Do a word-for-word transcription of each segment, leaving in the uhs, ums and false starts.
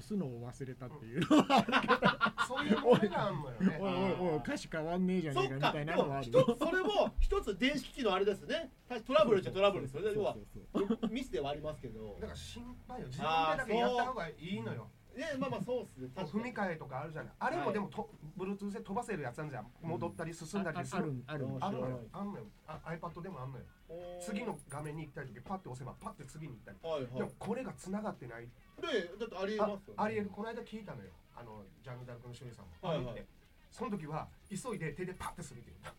すのを忘れたっていうのはあるけど、 そういうものがあるのよね。 おいおいおい歌詞変わんねえじゃねえかみたいなのはあるそっか、でも一つそれも一つ電子機器のあれですね。トラブルっちゃトラブルですよね。要はミスではありますけど。 だから心配よ。自分でだけやった方がいいのよ。 ね、まあまあそうっすね。 踏み替えとかあるじゃない。あれもでもと Bluetooth で飛ばせるやつあるじゃん。戻ったり進んだりする。 あるあるのよ。あんのよ。iPad でもあんのよ。次の画面に行きたいときパッて押せばパッて次に行ったり。でもこれが繋がってない。 で、だってありえますよ。 ありえる。この間聞いたのよ。あのジャンヌ・ダルクのシュリさんも。はいはい。その時は急いで手でパッてするって言った。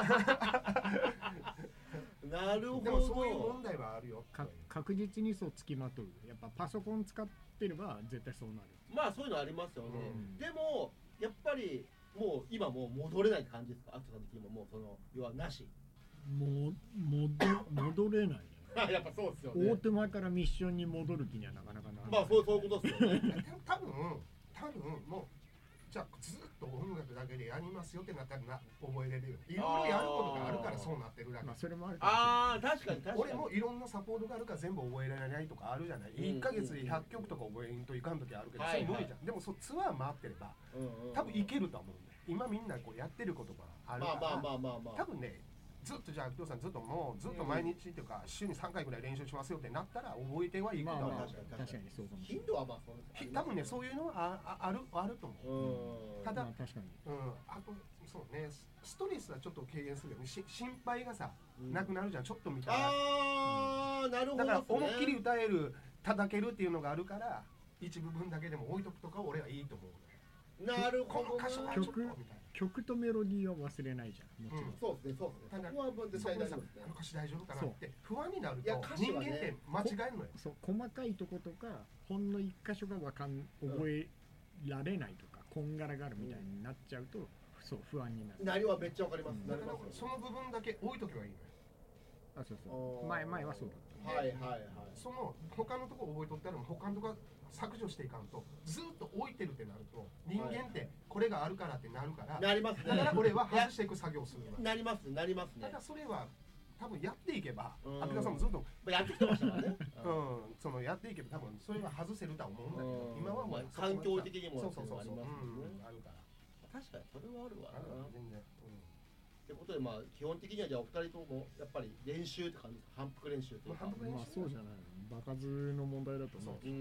なるほど。 でもそういう問題はあるよ。 確実にそうつきまとう。やっぱパソコン使ってれば絶対そうなる。 まあそういうのありますよね。でもやっぱりもう今もう戻れない感じですか。アクトさん的にももうその要はなし。 も戻れないね。 やっぱそうですよね。 大手前からミッションに戻る気にはなかなかならない。 まあそうそういうことですよね。 多分多分もう。じゃあずっと音楽だけでやりますよってなったらな覚えれるよ。いろいろやることがあるからそうなってるだけ。 まあそれもあるかもしれない。ああ確かに確かに。 俺もいろんなサポートがあるから全部覚えられないとかあるじゃない。いっかげつでひゃっきょくとか覚えんといかん時あるけど、それ無理じゃん。でもそうツアー回ってれば多分いけると思うんだよ。今みんなこうやってることがあるから。 まあまあまあまあまあ。 多分ね。ずっとじゃあ工藤さんずっともうずっと毎日っていうか週にさんかいぐらい練習しますよってなったら覚えてはいくと思う。 確かにそうかも。 頻度はまあそうです。 多分ねそういうのはああるあると思う。ただ確かに。 うんあとそうねストレスはちょっと軽減するよね。し心配がさなくなるじゃんちょっと見たら。 ああなるほど。 だから思いっきり歌える叩けるっていうのがあるから一部分だけでも置いとくとか俺はいいと思う。 なるほど。 曲曲とメロディーは忘れないじゃん。もちろん。 そうですね、そうですね。そこはもう絶対大丈夫ですね。 歌詞大丈夫かなって不安になると人間って間違えるのよ。 そう細かいとことかほんの一箇所がわかん覚えられないとかこんがらがるみたいになっちゃうとそう不安になる。 なりはめっちゃわかります。なります。 その部分だけ置いとけばいいのよ。 あそうそう。前前はそうだった。 はいはいはい。 その他のとこ覚えとったら他のとこ削除していかんとずっと置いてるってなると人間ってこれがあるからってなるからなりますね。 だから俺は外していく作業をするなりますなりますね。 ただそれは多分やっていけば阿部さんもずっとやってきてましたからね。 うんそのやっていけば多分それは外せるとは思うんだけど今はもう環境的にもそうそうそうありますね。 あるから確かにそれはあるわな。 全然。 ってことでまあ基本的にはじゃあお二人ともやっぱり練習って感じですか。反復練習というか。 まあそうじゃない。場数の問題だと思う。 うん。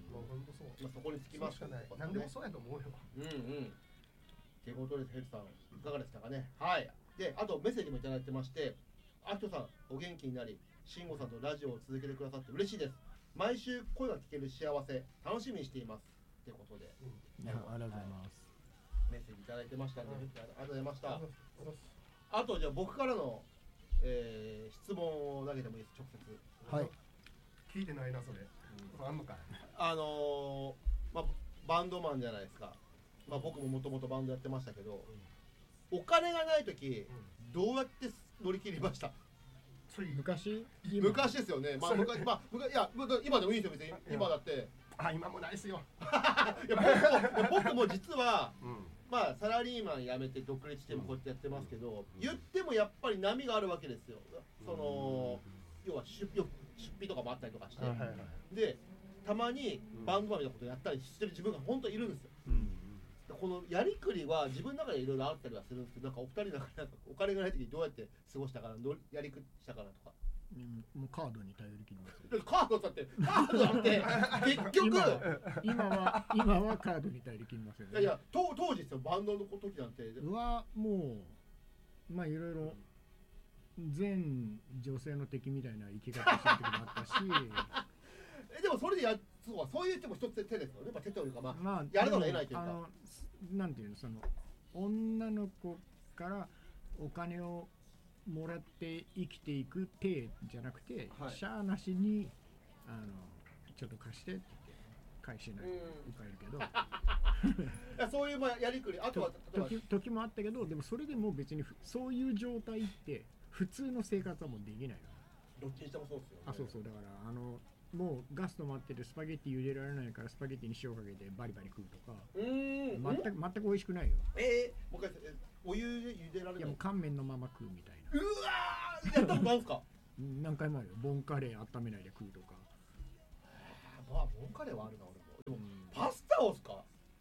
もう本当そう。 まあそこにつきますしかない。何でもそうやと思うよ。 うんうん。ってことでヘルさんいかがでしたかね。はい。であとメッセージもいただいてまして、アキトさんお元気になり、慎吾さんとラジオを続けてくださって嬉しいです。毎週声が聞ける幸せ楽しみにしています。ってことで。 ありがとうございます。 メッセージいただいてましたので、ありがとうございました。あとじゃあ僕からの、えー、質問を投げてもいいです直接。 はい。 聞いてないなそれ。あんのかい。 あのー、まあバンドマンじゃないですか。まあ僕ももともとバンドやってましたけど、お金がない時どうやって乗り切りました？ 昔？ 昔ですよね。まあ昔まあ昔いや今でもいいですよ別に今だって。 あ今もないですよ。 いや僕も僕も実は。まあサラリーマン辞めて独立してもこうやってやってますけど、言ってもやっぱり波があるわけですよ。その要は出費出費とかもあったりとかして、でたまにバンドマンみたいなことやったりしてる自分が本当にいるんですよ。このやりくりは自分の中でいろいろあったりはするんですけど、なんかお二人なんかお金がない時にどうやって過ごしたかな、どうやりくりしたかなとか。 うん、もうカードに頼りきりますよ。 カードだってカードだって結局今は今はカードに頼りきりますよね。 いやいや当当時ですよバンドの時なんてはもうまあいろいろ全女性の敵みたいな生き方してる時もあったしえでもそれでやそうそういう手も一つ手ですよね。まあ手というかまあ、 まあ、 やるのが得ないというか、 あのなんていうのその女の子からお金をもらって生きていく体じゃなくて、はい、しゃーなしにあのちょっと貸してって言って返しないとかいるけどいやそういうまあやりくりあとは時, 時もあったけどでもそれでも別にそういう状態って普通の生活はもうできないどっちにしてもそうですよね。 あそうそうだからあのもうガス止まっててスパゲッティ茹でられないからスパゲッティに塩かけてバリバリ食うとかうーん全く全く美味しくないよ。 えー、もう一回お湯で茹でられない。いやもう乾麺のまま食うみたいな。 うわーやったことあるんですか？何回もあるよ。ボンカレー温めないで食うとか。 まあボンカレーはあるな俺も。で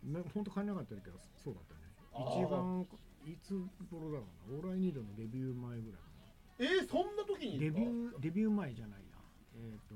本当買えなかったけどそうだったね。一番いつ頃だろうな、オーライニードのデビュー前ぐらいかな。えー、そんな時にデビューデビュー前じゃないな、えっ、ー、と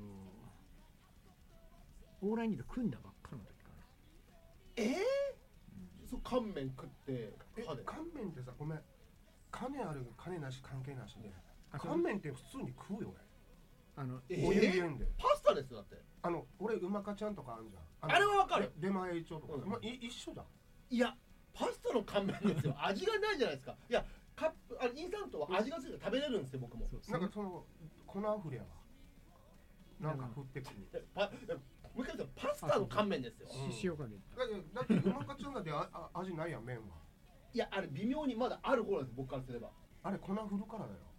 オーライニード組んだばっかの時から。 えー、うん、そう乾麺食って乾麺ってさ、ごめん、金ある金なし関係なしで、乾麺って普通に食うよね。 あの、 えー、お湯入れんでパスタですよ。だってあの俺うまかちゃんとかあるじゃん。 あ, あれはわかる。 出前一丁とか、うん、まあ、い一緒じゃん。 いやパスタの乾麺ですよ。味がないじゃないですか。いやカップあのインスタントは味がついて食べれるんですよ。僕もなんかその粉あふれやわなんか振ってくる。 パもう一回言うとパスタの乾麺ですよ。 塩加減だってうまかちゃんだってああ味ないやん麺は。 いやあれ微妙にまだある方なんです僕からすれば。 あれ粉振るからだよ。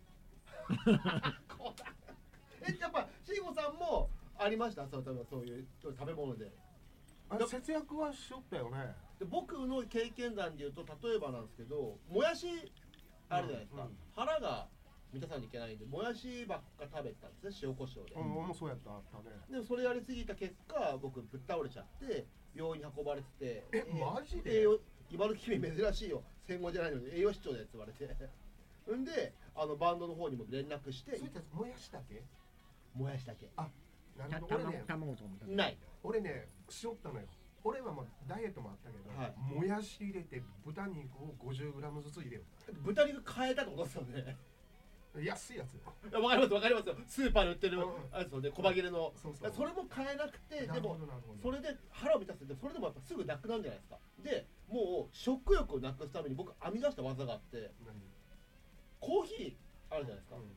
えやっぱ慎吾さんもありました。そうそういう食べ物であれ節約はしよったよね。 で僕の経験談でいうと例えばなんですけど、もやしあるじゃないですか、うんうん、腹が満たさなきゃいけないんでもやしばっか食べたんですね、塩コショウで。 うん、もうそうやったあったね。 でもそれやりすぎた結果僕ぶっ倒れちゃって病院に運ばれてて、 え、えマジで？ 栄養今の君珍しいよ、戦後じゃないのに栄養失調だよって言われてんであのバンドの方にも連絡して。 そういったもやしだけ？ もやしだけ。 あ、なるほど。俺ね、 卵とかもない。 俺ね、しよったのよ。俺はもうダイエットもあったけど、はい、もやし入れて豚肉を ごじゅうグラム ずつ入れよう。 豚肉変えたってことですよね。 安いやつ。 わかりますわかりますよ。スーパーで売ってるあれですよね、細切れの。 そうそう。 それも変えなくて、でもそれで腹を満たす。でそれでもやっぱすぐなくなるんじゃないですか。でもう食欲をなくすために僕編み出した技があって、コーヒーあるじゃないですか、うん、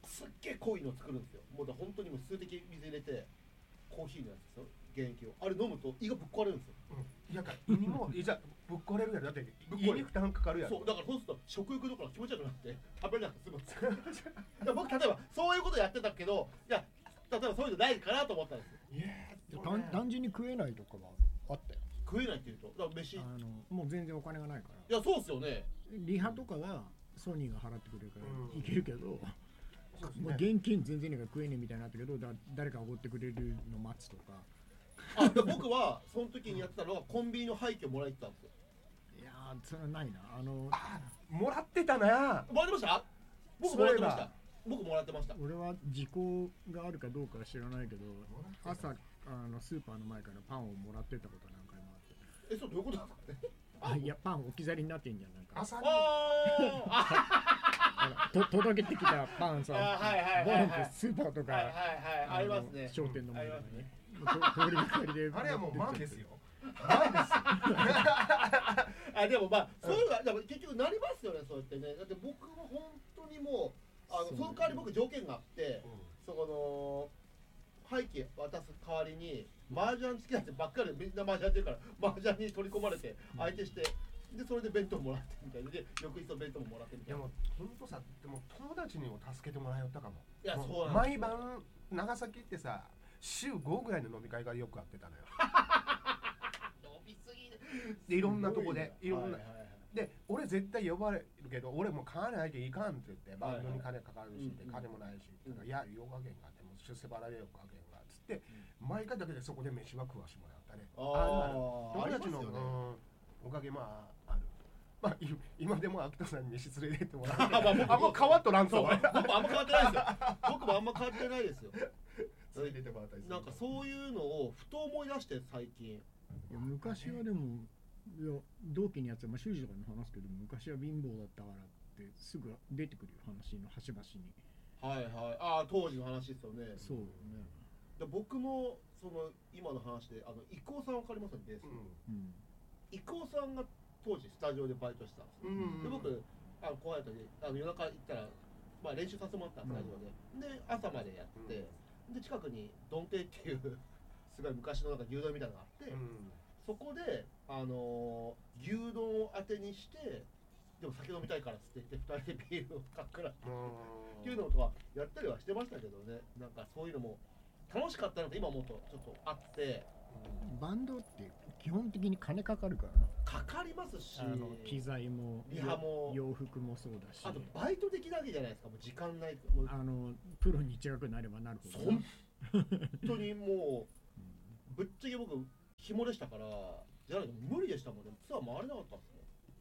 すっげえ濃いの作るんですよ。もうだ本当にもう数滴水入れてコーヒーのやつですよ、原液を。あれ飲むと胃がぶっ壊れるんですよ。 うん、いや胃にもじゃぶっ壊れるやろ。だって胃に負担かかるやろ。 そうだからそうすると食欲どころ気持ち悪くなって食べれなくて済むんですよ。僕例えばそういうことやってたけど、いや例えばそういうのないかなと思ったんですよ。いや単純に食えないとかはあったよ。 食えないっていうとだから飯あのもう全然お金がないから。 いやそうっすよね。 リハとかはソニーが払ってくれるからいけるけど、 うん、 もう現金全然ねえから食えねえみたいになったけど、だ誰かおごってくれるの待つとか。 あ僕はその時にやってたのはコンビニの廃棄をもらえてたんですよ。 いやーそれはないな。あのあもらってたな。 もらってました？僕もらってました。僕もらってました。 俺は時効があるかどうかは知らないけど、朝あのスーパーの前からパンをもらってたことは何回もあって。 え、そうどういうことなんですかね。 あいやパン置き去りになってんじゃん。なんか朝にと届けてきたパンさ、ボンってスーパーとかありますね。 商店の前とかね。通りがかりであれはもうマンですよ。マンですよ。 あでもまあそういうのはでも結局なりますよね、そうやってね。だって僕も本当にもうあのその代わり僕条件があって、そこの廃棄渡す代わりに麻雀好きなやつばっかりみんな麻雀やってるから麻雀に取り込まれて相手して。でそれで弁当もらってみたいなで翌日の弁当ももらってみたいな。 でも本当さ、でも友達にも助けてもらえよったかも。 いやそうなん毎晩長崎ってさ週ごぐらいの飲み会がよくあってたのよ。 飲みすぎでいろんなとこでいろんな、はいはいはい、で俺絶対呼ばれるけど俺もう買わないでいかんって言ってバンドに金かかるし、はいはい、金もないし、うん、いやヨガ源があっても出世払いヨガ源がつって、うん、毎回だけでそこで飯は食わしてもらったね。ああ友達の、ね、おかげまあある。まあ、今でも秋田さんに飯連れてってもらってあんま変わっとらんと。 僕もあんま変わってないですよ。僕もあんま変わってないですよ。 連れてってもらったりする。 なんかそういうのをふと思い出して最近。 昔はでもいや同期のやつは、まあ、修士とかに話すけど昔は貧乏だったからってすぐ出てくるよ話の端々に。 はいはい。ああ当時の話ですよね。 そうね。 で僕もその今の話であの伊藤さんわかりますよねベースの。うん、伊藤さんが当時スタジオでバイトしてたんですよ。うんうん、で僕あの怖い時あの夜中行ったら、まあ、練習させてもらったスタジオで、うん、で朝までやって、うん、で近くにドンテっていうすごい昔のなんか牛丼みたいなのがあって、うん、そこで、あのー、牛丼を当てにしてでも酒飲みたいからっつって言ってふたりでビールをかっくらってっていうのとかやったりはしてましたけどね。なんかそういうのも楽しかったのって今思うとちょっとあって。 バンドって基本的に金かかるからな。 かかりますし、 あの機材もリハも洋服もそうだし、 あとバイトできるわけじゃないですか。もう時間ないもうあのプロに近くなればなるほど本当にもうぶっちゃけ僕紐でしたからじゃないと無理でしたもんね。ツアー回れなかったんです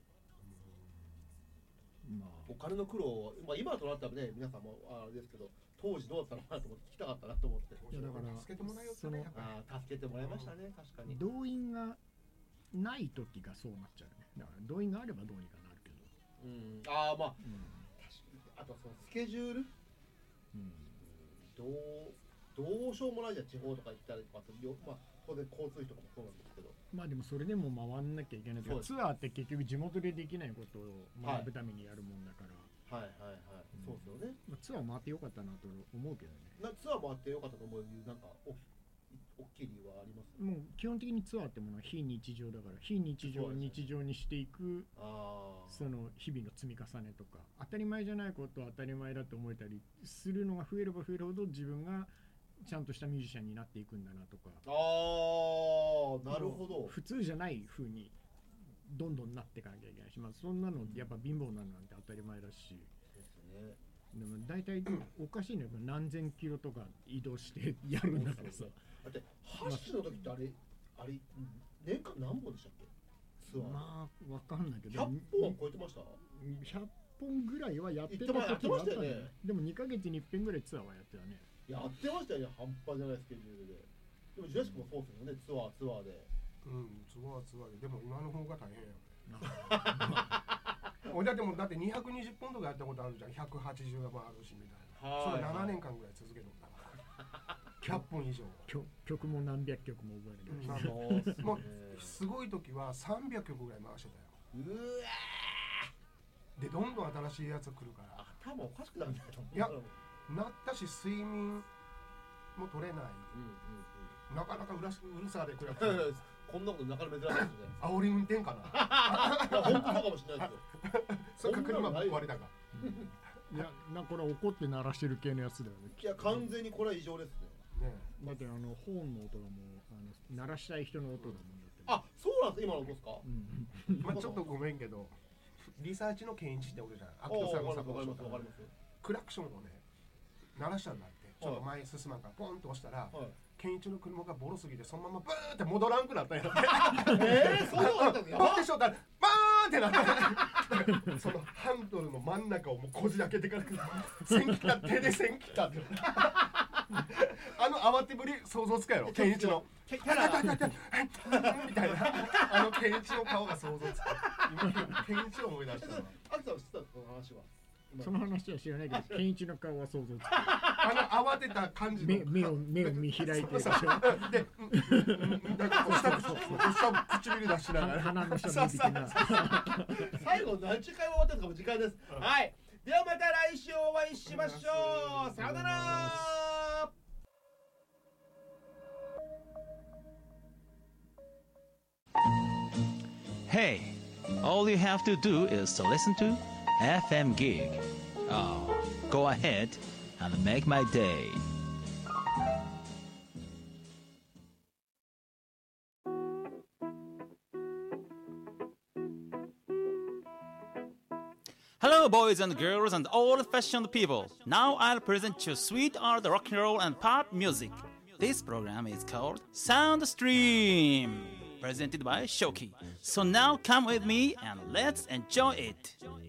もん。まあ、お金の苦労、まあ、今となったらね、皆さんもあれですけど、当時どうだったのかなと思って聞きたかったなと思って。 いやだから助けてもらえよってね。 あ助けてもらいましたね、確かに。 動員がない時がそうなっちゃうね。だから動員があればどうにかなるけど。 うん、ああまあ、うん、あとそのスケジュール、うん、どうどうしようもないじゃん、地方とか行ったりとか、まあ当然交通費とかもそうなんですけど。まあでもそれでも回んなきゃいけないけど、ツアーって結局地元でできないことを学ぶためにやるもんだから。はいはいはい、うん、そうですよね。まあ、ツアー回ってよかったなと思うけどね。なツアー回ってよかったと思うなんかお大きい理由はあります？もう基本的にツアーってものは非日常だから、非日常を日常にしていく そ, その日々の積み重ねとか、当たり前じゃないことを当たり前だと思えたりするのが増えれば増えるほど自分がちゃんとしたミュージシャンになっていくんだなとか。ああ、なるほど。普通じゃない風にどんどんなっていかなきゃいけないし、まあ、そんなのやっぱ貧乏なのなんて当たり前だし。ですね。でも大体おかしいのは何千キロとか移動してやるんだからさ。だってハッシュの時ってあれ、あれ年間何本でしたっけ？ツアー。まあわかんないけど。ひゃっぽんは超えてました？ひゃっぽんぐらいはやってた時はあったね。でもにかげつにいっぺんぐらいツアーはやってたね。やってましたよね、半端じゃないスケジュールで。でもジュラシックもそうですよね、ツアーツアーで。うん、ツアーツアーで。でも今の方が大変よね。俺だってもだってにひゃくにじゅっぽんとかやったことあるじゃん。ひゃくはちじゅうもあるしみたいな。それななねんかんぐらい続けとったから。ひゃっぽん以上。曲も何百曲も覚えるけど。もうすごい時はさんびゃくきょくぐらい回してたよ。うわー。でどんどん新しいやつ来るから。頭おかしくなるんだよ。いや。なったし睡眠も取れない、うんうんうん、なかなかうらしうるさでくれこんなことなかなか珍しいですね。煽り運転かな。本当かもしれないですよ。それ確認は割れたか。いや、なんかこれ怒って鳴らしてる系のやつだよね。いや完全にこれは異常ですね。ねだってあのホーンの音がもうあの鳴らしたい人の音だもんだって。あ、そうなんです今の音ですか。うん、まあちょっとごめんけど、リサーチのケンイチって俺じゃん。アキトさんのサポート。クラクションをね。鳴らしたんだって、ちょっと前に進まんからポンと押したら、ケンイチの車がボロすぎてそのままブーって戻らんくなったんやって。えー、そうなんだよ。ポンってしょったらバーンってなった。そのハンドルの真ん中をもうこじ開けてから線切った手で線切ったって。あの慌てぶり想像つかやろ、ケンイチの。キャラみたいなあのケンイチの顔が想像つく。今ケンイチを思い出した。アキさんは知ってたその話は。その話は知らないけど、ケンイチの顔は想像つく。あの慌てた感じの目目を目を見開いてるでしょ。で、なんか下唇出しながら鼻の下伸びてな。最後何時間終わったのかも時間です。はい。ではまた来週お会いしましょう。さよなら。 Hey, all you have to do is to listen to F M Gig. Oh, go ahead and make my day. Hello, boys and girls and old-fashioned people. Now I'll present you sweet art, rock and roll, and pop music. This program is called Soundstream, presented by Shoki. So now come with me and let's enjoy it.